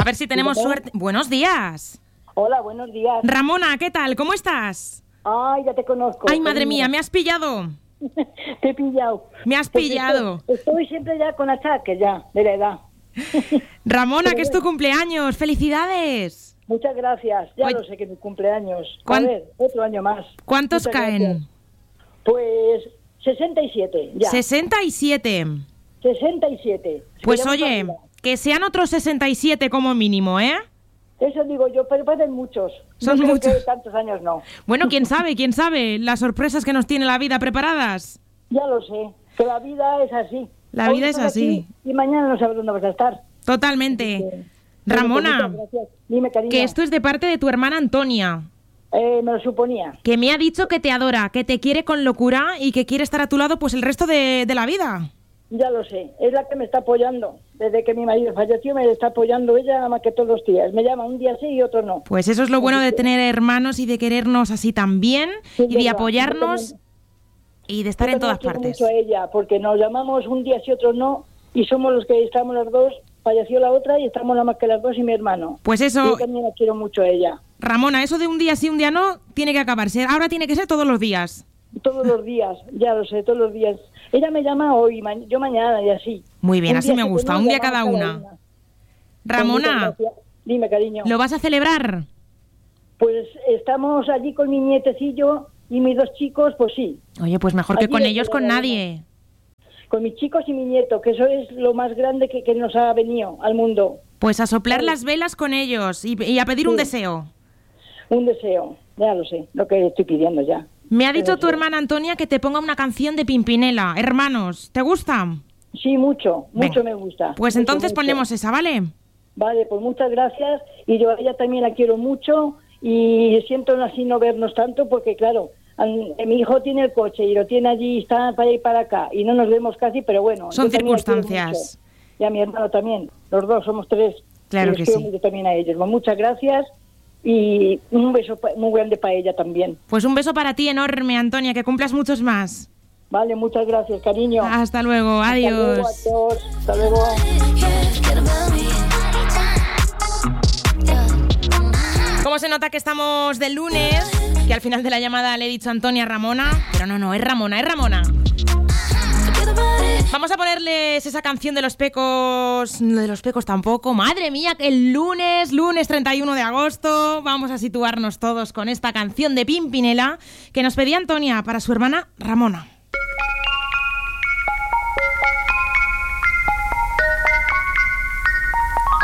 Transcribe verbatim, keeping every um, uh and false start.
ver si tenemos Dígame. suerte. Buenos días. Hola, buenos días. Ramona, ¿qué tal? ¿Cómo estás? Ay, ya te conozco. Ay, madre cariño. mía, me has pillado. Te he pillado. Me has Pues pillado. Estoy, estoy siempre ya con achaques ya, de la edad. Ramona, Pero que es tu bueno. cumpleaños. ¡Felicidades! Muchas gracias. Ya Oye, lo sé que es mi cumpleaños. A ¿cuán- ver, otro año más. ¿Cuántos Muchas caen? gracias. Pues sesenta y siete, ya. sesenta y siete. sesenta y siete. Pues Si queremos oye, arriba. que sean otros sesenta y siete como mínimo, ¿eh? Eso digo yo, pero parecen muchos. Son Yo creo muchos. que tantos años no. Bueno, quién sabe, quién sabe. Las sorpresas que nos tiene la vida preparadas. Ya lo sé, que la vida es así. La Hoy vida es estás así. aquí y mañana no sabes dónde vas a estar. Totalmente. Bueno, pues Ramona, muchas gracias. Dime, cariño. que esto es de parte de tu hermana Antonia, Eh, me lo suponía. que me ha dicho que te adora, que te quiere con locura y que quiere estar a tu lado pues el resto de, de la vida. Ya lo sé. Es la que me está apoyando. Desde que mi marido falleció me está apoyando ella más que todos los días. Me llama un día sí y otro no. Pues eso es lo bueno de tener hermanos y de querernos así también Sí, y de verdad. apoyarnos Yo también- y de estar yo en todas también quiero partes. mucho a ella, porque nos llamamos un día sí y otro no, y somos los que estamos las dos. Falleció la otra y estamos nada más que las dos y mi hermano. Pues Y eso, yo también la quiero mucho a ella. Ramona, eso de un día sí, un día no, tiene que acabarse. Ahora tiene que ser todos los días. Todos los días, ya lo sé, todos los días. Ella me llama hoy, ma- yo mañana y así. Muy bien, Un así día me sí que gusta, no, un día llamamos cada una. Pues muchas Ramona, gracias. Dime, cariño. ¿lo vas a celebrar? Pues estamos allí con mi nietecillo y mis dos chicos, pues sí. Oye, pues mejor que Allí con lo ellos, con celebraremos. nadie. Con mis chicos y mi nieto, que eso es lo más grande que, que nos ha venido al mundo. Pues a soplar Ay. las velas con ellos y, y a pedir un Sí. deseo. Un deseo, ya lo sé, lo que estoy pidiendo ya. Me ha dicho Pero tu sí. hermana Antonia que te ponga una canción de Pimpinela. Hermanos, ¿te gusta? Sí, mucho, mucho Venga. me gusta. Pues mucho, entonces mucho. ponemos esa, ¿vale? Vale, pues muchas gracias. Y yo a ella también la quiero mucho y siento así no vernos tanto porque, claro, an- mi hijo tiene el coche y lo tiene allí y está para allá y para acá y no nos vemos casi, pero bueno. Son yo también la quiero circunstancias. mucho. Y a mi hermano también. Los dos somos tres. Claro y los que quiero sí. mucho también a ellos. Pues muchas gracias y un beso pa- muy grande para ella también. Pues un beso para ti enorme, Antonia, que cumplas muchos más. Vale, muchas gracias, cariño. Hasta luego, Hasta luego, adiós. adiós. Hasta luego. ¿Cómo se nota que estamos del lunes? Que al final de la llamada le he dicho a Antonia Ramona, pero no, no, es Ramona, es Ramona. Vamos a ponerles esa canción de los Pecos, no de los Pecos tampoco, madre mía, que el lunes, lunes treinta y uno de agosto, vamos a situarnos todos con esta canción de Pimpinela que nos pedía Antonia para su hermana Ramona.